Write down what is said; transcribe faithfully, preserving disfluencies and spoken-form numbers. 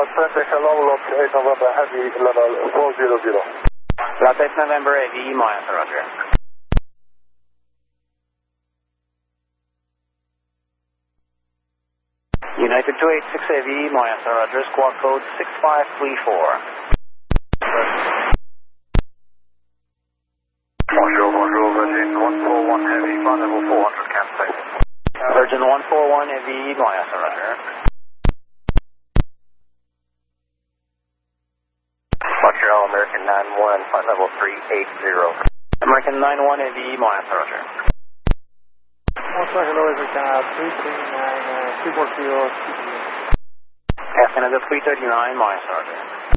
Atlantic, hello, lot eight November Heavy, level four zero zero. Lot eight November Heavy, Miami, roger. United two eight six Heavy, Miami, roger, squawk code six five three four. Bonjour, bonjour, Virgin one four one Heavy, level four hundred campsite. Virgin one four one Heavy, Miami, roger. Montreal, American nine one, flight level three eight zero. American nine one Heavy, Miami, roger. Montreal, hello, Africa, three three nine, uh, three four zero. Canada three thirty-nine, Miami, roger.